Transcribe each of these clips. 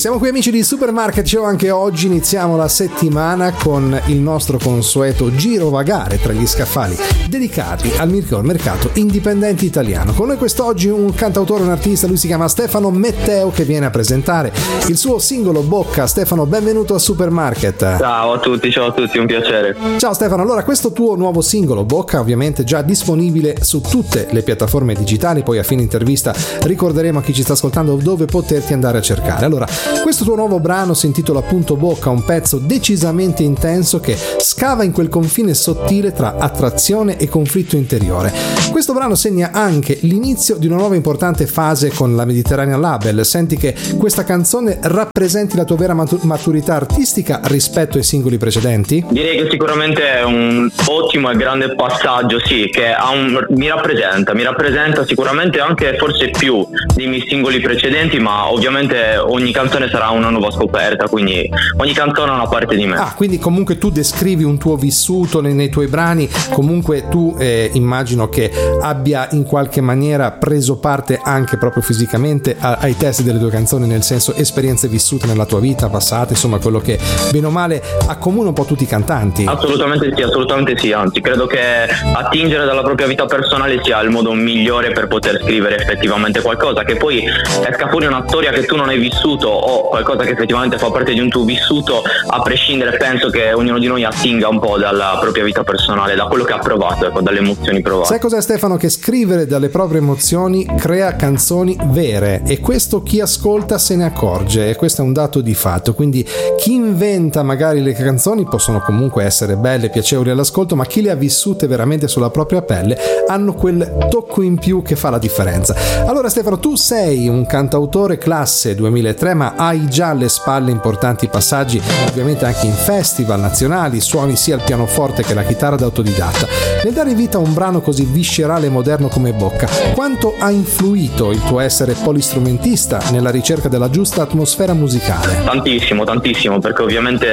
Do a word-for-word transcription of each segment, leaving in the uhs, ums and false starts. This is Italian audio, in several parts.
Siamo qui amici di Supermarket Show, anche oggi iniziamo la settimana con il nostro consueto giro vagare tra gli scaffali dedicati al mercato indipendente italiano. Con noi quest'oggi un cantautore, un artista, lui si chiama Stefano Metteo, che viene a presentare il suo singolo Bocca. Stefano, benvenuto a Supermarket. Ciao a tutti, ciao a tutti, un piacere. Ciao Stefano, allora questo tuo nuovo singolo Bocca ovviamente già disponibile su tutte le piattaforme digitali, poi a fine intervista ricorderemo a chi ci sta ascoltando dove poterti andare a cercare. Allora, questo tuo nuovo brano si intitola appunto Bocca, un pezzo decisamente intenso che scava in quel confine sottile tra attrazione e conflitto interiore. Questo brano segna anche l'inizio di una nuova importante fase con la Mediterranean Label. Senti che questa canzone rappresenti la tua vera maturità artistica rispetto ai singoli precedenti? Direi che sicuramente è un ottimo e grande passaggio, sì, che ha un, mi rappresenta, mi rappresenta sicuramente anche forse più dei miei singoli precedenti, ma ovviamente ogni canzone sarà una nuova scoperta, quindi ogni canzone ha una parte di me. Ah, quindi comunque tu descrivi un tuo vissuto nei, nei tuoi brani, comunque tu eh, immagino che abbia in qualche maniera preso parte anche proprio fisicamente a, ai testi delle tue canzoni, nel senso esperienze vissute nella tua vita passata, insomma quello che bene o male accomuna un po' tutti i cantanti. Assolutamente sì, assolutamente sì, anzi credo che attingere dalla propria vita personale sia il modo migliore per poter scrivere effettivamente qualcosa, che poi esca fuori una storia che tu non hai vissuto o qualcosa che effettivamente fa parte di un tuo vissuto. A prescindere, penso che ognuno di noi attinga un po' dalla propria vita personale, da quello che ha provato, ecco, dalle emozioni provate. Sai cos'è Stefano? Che scrivere dalle proprie emozioni crea canzoni vere, e questo chi ascolta se ne accorge, e questo è un dato di fatto. Quindi chi inventa magari le canzoni possono comunque essere belle, piacevoli all'ascolto, ma chi le ha vissute veramente sulla propria pelle hanno quel tocco in più che fa la differenza. Allora Stefano, tu sei un cantautore classe duemilatré, ma hai già alle spalle importanti passaggi ovviamente anche in festival nazionali, suoni sia il pianoforte che la chitarra da autodidatta. Nel dare vita a un brano così viscerale e moderno come Bocca, quanto ha influito il tuo essere polistrumentista nella ricerca della giusta atmosfera musicale? Tantissimo, tantissimo, perché ovviamente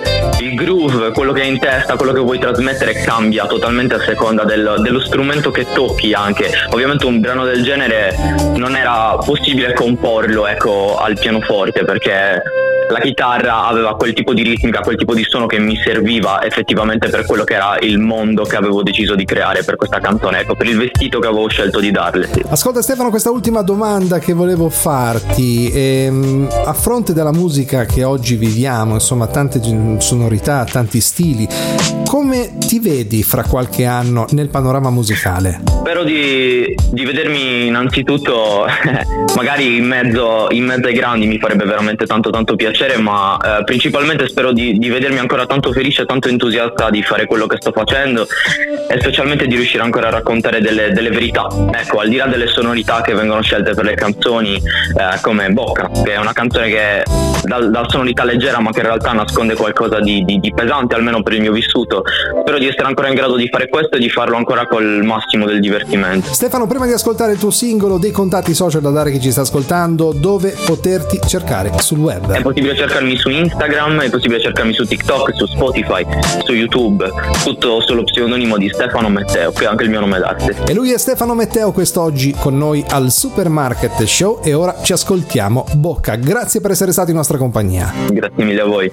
il groove, quello che hai in testa, quello che vuoi trasmettere cambia totalmente a seconda del, dello strumento che tocchi anche. Ovviamente un brano del genere non era possibile comporlo, ecco, al pianoforte, perché la chitarra aveva quel tipo di ritmica, quel tipo di suono che mi serviva effettivamente per quello che era il mondo che avevo deciso di creare per questa canzone, ecco, per il vestito che avevo scelto di darle. Sì. Ascolta Stefano, questa ultima domanda che volevo farti, ehm, a fronte della musica che oggi viviamo, insomma tante sonorità, tanti stili, come ti vedi fra qualche anno nel panorama musicale? Spero di, di vedermi innanzitutto magari in mezzo, in mezzo ai grandi, mi farebbe veramente tanto tanto piacere, ma eh, principalmente spero di, di vedermi ancora tanto felice e tanto entusiasta di fare quello che sto facendo, e specialmente di riuscire ancora a raccontare delle, delle verità, ecco, al di là delle sonorità che vengono scelte per le canzoni, eh, come Bocca, che è una canzone che dal, dal sonorità leggera ma che in realtà nasconde qualcosa di, di, di pesante, almeno per il mio vissuto. Spero di essere ancora in grado di fare questo e di farlo ancora col massimo del divertimento. Stefano, prima di ascoltare il tuo singolo, dei contatti social da dare a chi ci sta ascoltando, dove poterti cercare sul web? È possibile cercarmi su Instagram, è possibile cercarmi su TikTok, su Spotify, su YouTube, tutto sullo pseudonimo di Stefano Metteo, che è anche il mio nome d'arte. E lui è Stefano Metteo, quest'oggi con noi al Supermarket Show, e ora ci ascoltiamo Bocca. Grazie per essere stato in nostra compagnia. Grazie mille a voi.